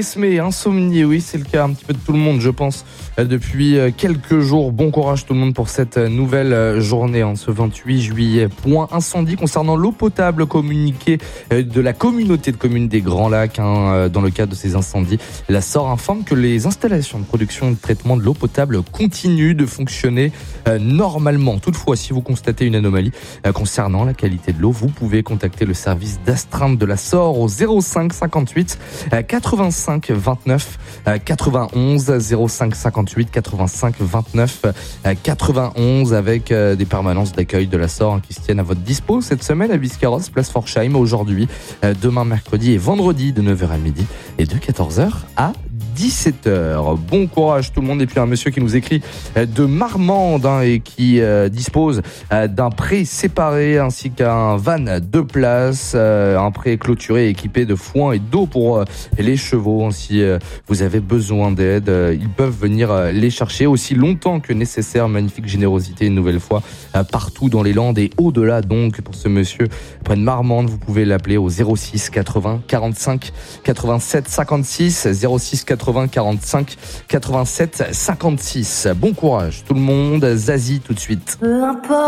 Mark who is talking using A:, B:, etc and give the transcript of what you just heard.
A: Esmé, insomnie, oui, c'est le cas un petit peu de tout le monde, je pense, depuis quelques jours. Bon courage tout le monde pour cette nouvelle journée, ce 28 juillet. Point incendie concernant l'eau potable communiquée de la communauté de communes des Grands Lacs. Dans le cadre de ces incendies, la SOR informe que les installations de production et de traitement de l'eau potable continuent de fonctionner normalement. Toutefois, si vous constatez une anomalie concernant la qualité de l'eau, vous pouvez contacter le service d'astreinte de la SOR au 05 58 85 29 91 05 58 85 29 91 avec des permanences d'accueil de la SOR qui se tiennent à votre dispo cette semaine à Biscarrosse, place Forchheim, aujourd'hui, demain mercredi et vendredi de 9h à midi et de 14h à 17h. Bon courage tout le monde. Et puis un monsieur qui nous écrit de Marmande et qui dispose d'un pré séparé ainsi qu'un van 2 places, un pré clôturé équipé de foin et d'eau pour les chevaux. Si vous avez besoin d'aide, ils peuvent venir les chercher aussi longtemps que nécessaire. Magnifique générosité une nouvelle fois partout dans les Landes et au-delà. Donc pour ce monsieur près de Marmande, vous pouvez l'appeler au 06 80 45 87 56 06 80 45 87 56. Bon courage tout le monde. Zazie tout de suite.